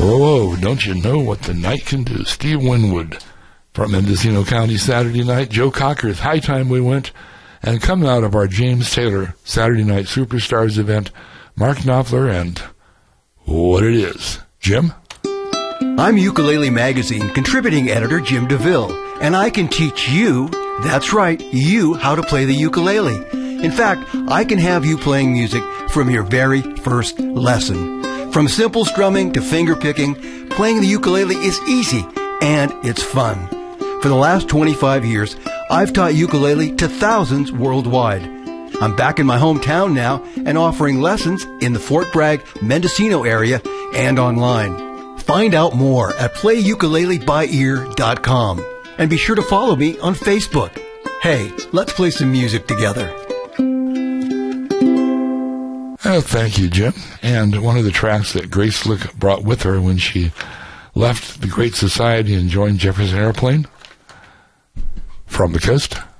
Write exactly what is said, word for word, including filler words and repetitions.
Whoa, whoa, don't you know what the night can do? Steve Winwood from Mendocino County Saturday night. Joe Cocker's High Time We Went. And coming out of our James Taylor Saturday Night Superstars event, Mark Knopfler and What It Is. Jim? I'm Ukulele Magazine contributing editor Jim DeVille, and I can teach you, that's right, you, how to play the ukulele. In fact, I can have you playing music from your very first lesson. From simple strumming to finger picking, playing the ukulele is easy, and it's fun. For the last twenty-five years, I've taught ukulele to thousands worldwide. I'm back in my hometown now and offering lessons in the Fort Bragg, Mendocino area and online. Find out more at play ukulele by ear dot com. And be sure to follow me on Facebook. Hey, let's play some music together. Oh, thank you, Jim. And one of the tracks that Grace Slick brought with her when she left the Great Society and joined Jefferson Airplane, From the Coast.